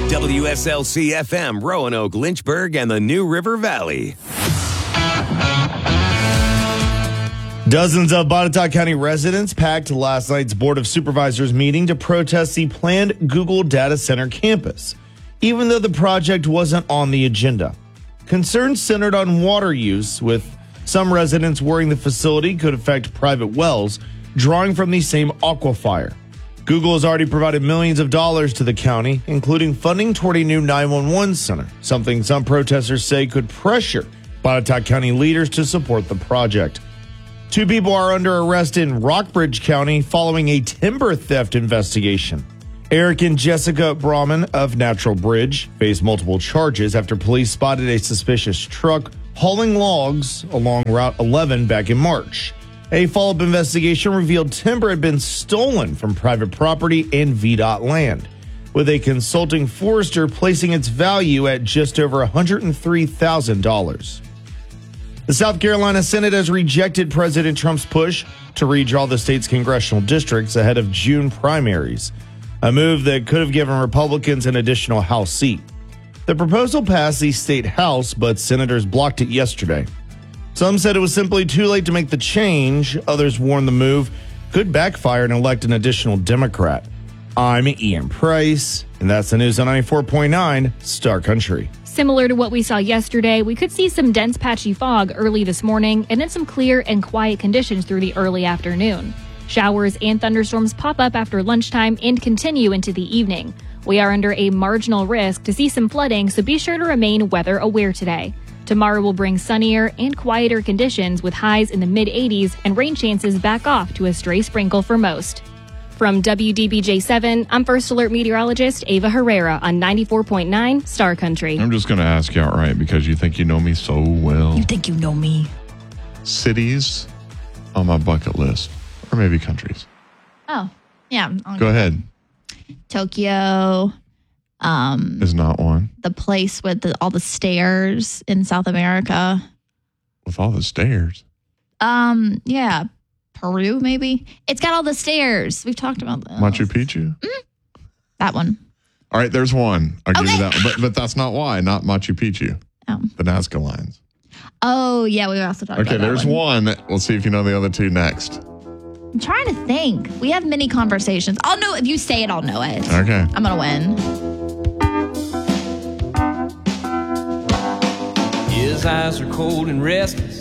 WSLC FM, Roanoke, Lynchburg, and the New River Valley. Dozens of Botetourt County residents packed last night's Board of Supervisors meeting to protest the planned Google data center campus, even though the project wasn't on the agenda. Concerns centered on water use, with some residents worrying the facility could affect private wells drawing from the same aquifer. Google has already provided millions of dollars to the county, including funding toward a new 911 center, something some protesters say could pressure Botetourt County leaders to support the project. 2 people are under arrest in Rockbridge County following a timber theft investigation. Eric and Jessica Brahman of Natural Bridge face multiple charges after police spotted a suspicious truck hauling logs along Route 11 back in March. A follow-up investigation revealed timber had been stolen from private property and VDOT land, with a consulting forester placing its value at just over $103,000. The South Carolina Senate has rejected President Trump's push to redraw the state's congressional districts ahead of June primaries, a move that could have given Republicans an additional House seat. The proposal passed the state House, but senators blocked it yesterday. Some said it was simply too late to make the change. Others warned the move could backfire and elect an additional Democrat. I'm Ian Price, and that's the news on 94.9 Star Country. Similar to what we saw yesterday, we could see some dense patchy fog early this morning and then some clear and quiet conditions through the early afternoon. Showers and thunderstorms pop up after lunchtime and continue into the evening. We are under a marginal risk to see some flooding, so be sure to remain weather aware today. Tomorrow will bring sunnier and quieter conditions with highs in the mid-80s and rain chances back off to a stray sprinkle for most. From WDBJ7, I'm First Alert meteorologist Ava Herrera on 94.9 Star Country. I'm just going to ask you outright because you think you know me so well. You think you know me. Cities on my bucket list, or maybe countries. Oh, yeah. Go ahead. Tokyo. Is not one. The place with all the stairs in South America. With all the stairs? Yeah. Peru, maybe. It's got all the stairs. We've talked about that. Machu Picchu? That one. All right, there's one. I'll give you that one. But that's not why, not Machu Picchu. Oh. The Nazca Lines. Oh, yeah, we also talked about that. Okay, there's one. We'll see if you know the other two next. I'm trying to think. We have many conversations. I'll know if you say it, I'll know it. Okay. I'm going to win. His eyes are cold and restless.